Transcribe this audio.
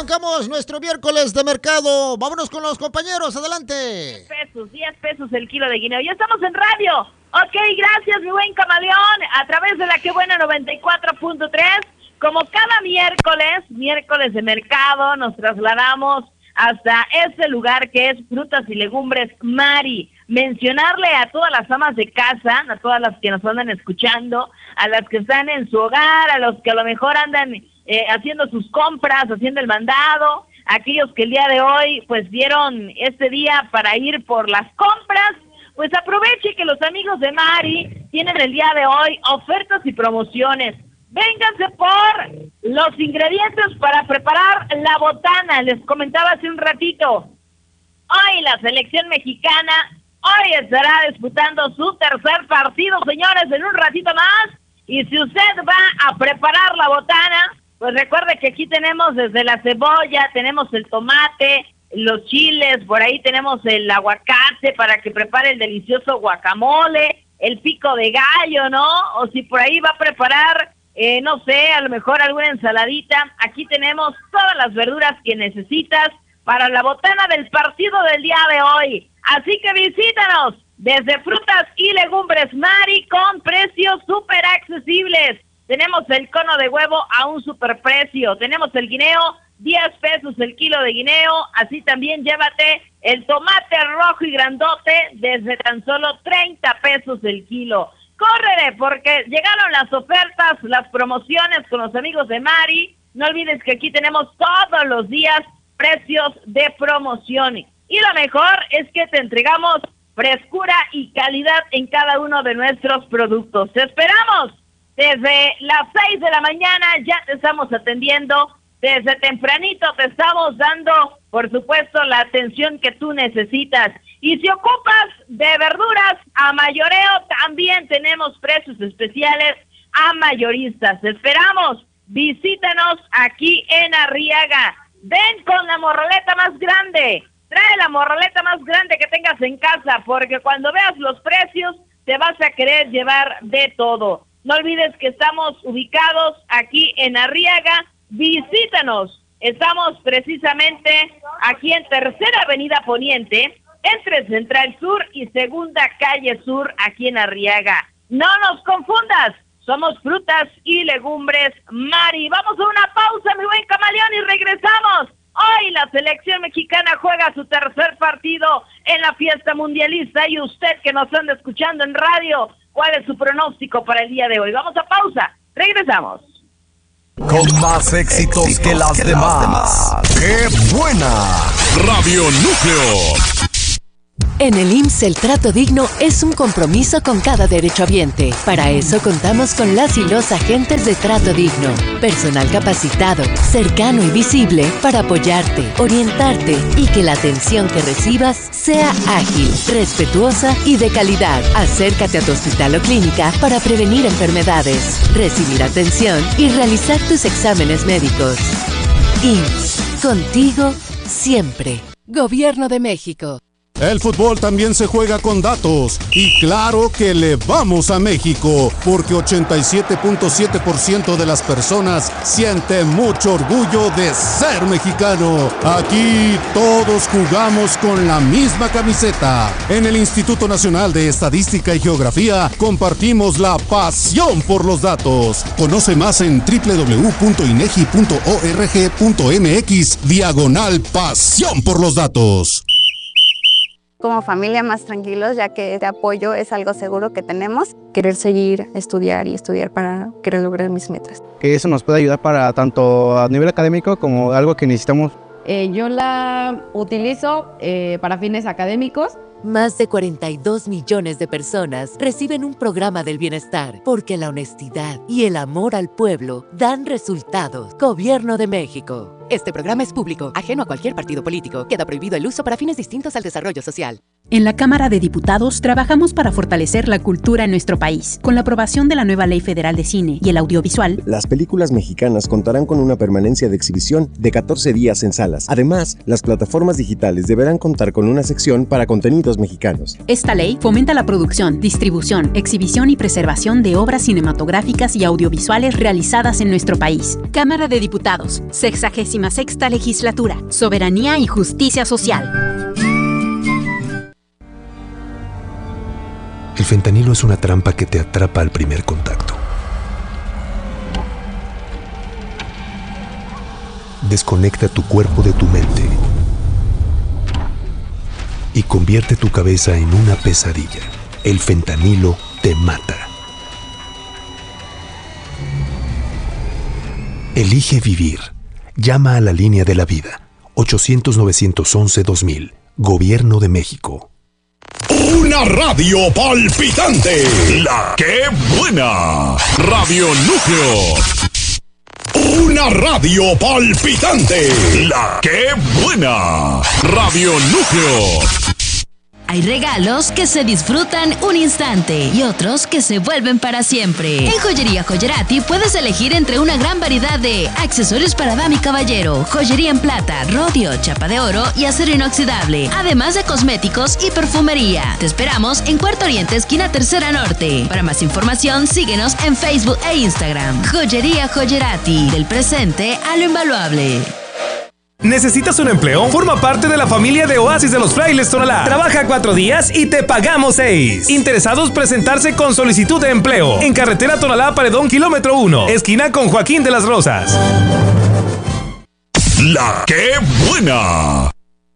arrancamos nuestro miércoles de mercado. Vámonos con los compañeros, adelante. 10 pesos el kilo de guineo. Ya estamos en radio. Ok, gracias, mi buen camaleón. A través de la Que Buena 94.3. Como cada miércoles de mercado, nos trasladamos hasta este lugar que es Frutas y Legumbres Mari. Mencionarle a todas las amas de casa, a todas las que nos andan escuchando, a las que están en su hogar, a los que a lo mejor andan haciendo sus compras, haciendo el mandado, aquellos que el día de hoy pues dieron este día para ir por las compras, pues aproveche que los amigos de Mari tienen el día de hoy ofertas y promociones. Vénganse por los ingredientes para preparar la botana. Les comentaba hace un ratito, hoy la selección mexicana, hoy estará disputando su tercer partido, señores, en un ratito más. Y si usted va a preparar la botana, pues recuerde que aquí tenemos desde la cebolla, tenemos el tomate, los chiles, por ahí tenemos el aguacate para que prepare el delicioso guacamole, el pico de gallo, ¿no? O si por ahí va a preparar, no sé, a lo mejor alguna ensaladita, aquí tenemos todas las verduras que necesitas para la botana del partido del día de hoy. Así que visítanos desde Frutas y Legumbres Mari con precios súper accesibles. Tenemos el cono de huevo a un superprecio. Tenemos el guineo, 10 pesos el kilo de guineo. Así también llévate el tomate rojo y grandote desde tan solo 30 pesos el kilo. ¡Córrele! Porque llegaron las ofertas, las promociones con los amigos de Mari. No olvides que aquí tenemos todos los días precios de promoción. Y lo mejor es que te entregamos frescura y calidad en cada uno de nuestros productos. ¡Te esperamos! Desde las 6 de la mañana ya te estamos atendiendo, desde tempranito te estamos dando, por supuesto, la atención que tú necesitas. Y si ocupas de verduras a mayoreo, también tenemos precios especiales a mayoristas. Te esperamos, visítanos aquí en Arriaga. Ven con la morroleta más grande, trae la morroleta más grande que tengas en casa, porque cuando veas los precios te vas a querer llevar de todo. No olvides que estamos ubicados aquí en Arriaga, visítanos. Estamos precisamente aquí en Tercera Avenida Poniente, entre Central Sur y Segunda Calle Sur, aquí en Arriaga. No nos confundas, somos Frutas y Legumbres Mari. Vamos a una pausa, mi buen camaleón, y regresamos. Hoy la selección mexicana juega su tercer partido en la fiesta mundialista y usted que nos anda escuchando en radio, ¿cuál es su pronóstico para el día de hoy? Vamos a pausa, regresamos. Con más éxitos que las demás. ¡Qué buena! Radio Núcleo. En el IMSS el trato digno es un compromiso con cada derechohabiente. Para eso contamos con las y los agentes de Trato Digno. Personal capacitado, cercano y visible para apoyarte, orientarte y que la atención que recibas sea ágil, respetuosa y de calidad. Acércate a tu hospital o clínica para prevenir enfermedades, recibir atención y realizar tus exámenes médicos. IMSS, contigo siempre. Gobierno de México. El fútbol también se juega con datos y claro que le vamos a México porque 87.7% de las personas siente mucho orgullo de ser mexicano. Aquí todos jugamos con la misma camiseta. En el Instituto Nacional de Estadística y Geografía compartimos la pasión por los datos. Conoce más en www.inegi.org.mx/pasión por los datos. Como familia más tranquilos, ya que este apoyo es algo seguro que tenemos. Querer seguir, estudiar y estudiar para querer lograr mis metas. Que eso nos puede ayudar para tanto a nivel académico como algo que necesitamos. Yo la utilizo para fines académicos. Más de 42 millones de personas reciben un programa del bienestar porque la honestidad y el amor al pueblo dan resultados. Gobierno de México. Este programa es público, ajeno a cualquier partido político. Queda prohibido el uso para fines distintos al desarrollo social. En la Cámara de Diputados trabajamos para fortalecer la cultura en nuestro país. Con la aprobación de la nueva Ley Federal de Cine y el Audiovisual, las películas mexicanas contarán con una permanencia de exhibición de 14 días en salas. Además, las plataformas digitales deberán contar con una sección para contenidos mexicanos. Esta ley fomenta la producción, distribución, exhibición y preservación de obras cinematográficas y audiovisuales realizadas en nuestro país. Cámara de Diputados, 66ª Legislatura, Soberanía y Justicia Social. El fentanilo es una trampa que te atrapa al primer contacto. Desconecta tu cuerpo de tu mente y convierte tu cabeza en una pesadilla. El fentanilo te mata. Elige vivir. Llama a la línea de la vida. 800-911-2000. Gobierno de México. Una radio palpitante. La que buena. Radio Núcleo. Una radio palpitante. La que buena. Radio Núcleo. Hay regalos que se disfrutan un instante y otros que se vuelven para siempre. En Joyería Joyerati puedes elegir entre una gran variedad de accesorios para dama y caballero, joyería en plata, rodio, chapa de oro y acero inoxidable, además de cosméticos y perfumería. Te esperamos en Cuarto Oriente, esquina Tercera Norte. Para más información, síguenos en Facebook e Instagram. Joyería Joyerati, del presente a lo invaluable. ¿Necesitas un empleo? Forma parte de la familia de Oasis de los Frailes Tonalá. Trabaja 4 días y te pagamos 6. Interesados presentarse con solicitud de empleo. En carretera Tonalá Paredón, kilómetro 1, esquina con Joaquín de las Rosas. La que buena.